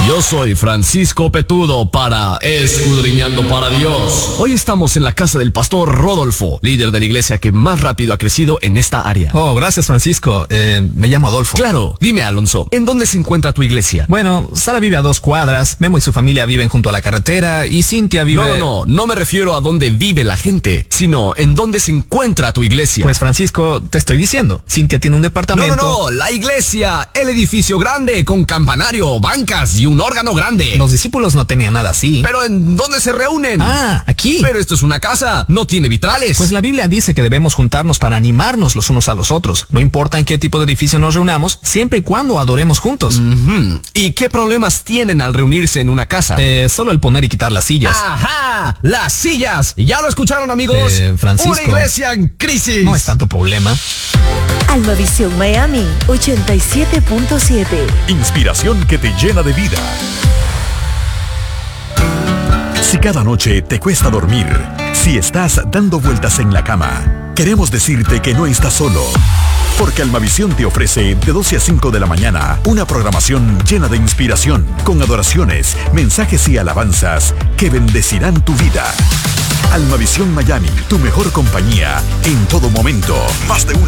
Yo soy Francisco Petudo para Escudriñando para Dios. Hoy estamos en la casa del pastor Rodolfo, líder de la iglesia que más rápido ha crecido en esta área. Oh, gracias Francisco. Me llamo Adolfo. Claro, dime Alonso, ¿en dónde se encuentra tu iglesia? Bueno, Sara vive a 2 cuadras, Memo y su familia viven junto a la carretera y Cintia vive... No me refiero a dónde vive la gente, sino en dónde se encuentra tu iglesia. Pues Francisco, te estoy diciendo, Cintia tiene un departamento... No, la iglesia, el edificio grande con campanario, bancas y un órgano grande. Los discípulos no tenían nada así. ¿Pero en dónde se reúnen? Ah, aquí. Pero esto es una casa, no tiene vitrales. Pues la Biblia dice que debemos juntarnos para animarnos los unos a los otros. No importa en qué tipo de edificio nos reunamos, siempre y cuando adoremos juntos. ¿Y qué problemas tienen al reunirse en una casa? Solo el poner y quitar las sillas. ¡Ajá! ¡Las sillas! ¿Ya lo escucharon, amigos? Francisco, una iglesia en crisis. No es tanto problema. Almavisión Miami 87.7. Inspiración que te llena de vida. Si cada noche te cuesta dormir, si estás dando vueltas en la cama, queremos decirte que no estás solo. Porque Almavisión te ofrece de 12 a 5 de la mañana una programación llena de inspiración, con adoraciones, mensajes y alabanzas que bendecirán tu vida. Almavisión Miami, tu mejor compañía en todo momento. Más de una